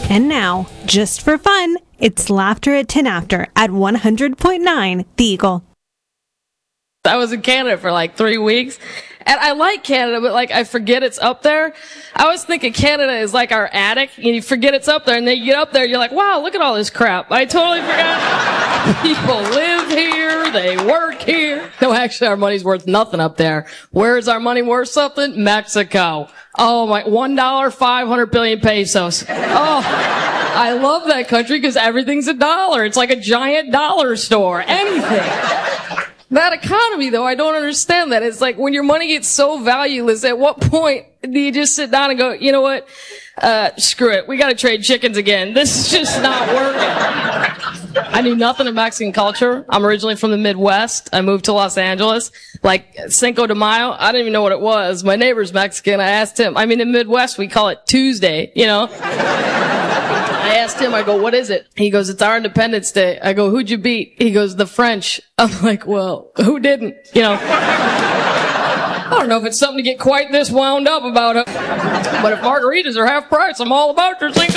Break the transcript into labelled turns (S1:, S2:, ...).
S1: And now, just for fun, it's Laughter at 10 After at 100.9 The Eagle.
S2: I was in Canada for like 3 weeks. And I like Canada, but like I forget it's up there. I was thinking Canada is like our attic, and you forget it's up there, and then you get up there, you're like, wow, look at all this crap. I totally forgot. People live here, they work here. No, actually, our money's worth nothing up there. Where is our money worth something? Mexico. Oh my, $1, 500 billion pesos. Oh, I love that country because everything's a dollar. It's like a giant dollar store. Anything. That economy, though, I don't understand that. It's like when your money gets so valueless, at what point do you just sit down and go, you know what? Screw it. We got to trade chickens again. This is just not working. I knew nothing of Mexican culture. I'm originally from the Midwest. I moved to Los Angeles. Like Cinco de Mayo, I didn't even know what it was. My neighbor's Mexican. I asked him. I mean, in the Midwest, we call it Tuesday, you know? I asked him, I go, what is it? He goes, it's our Independence Day. I go, who'd you beat? He goes, the French. I'm like, well, who didn't? You know, I don't know if it's something to get quite this wound up about it. But if margaritas are half price, I'm all about your Cinco